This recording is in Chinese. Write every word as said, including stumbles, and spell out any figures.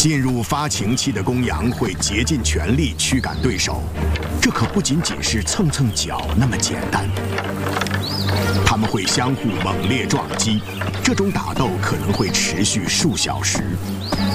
进入发情期的公羊会竭尽全力驱赶对手，这可不仅仅是蹭蹭脚那么简单。他们会相互猛烈撞击，这种打斗可能会持续数小时。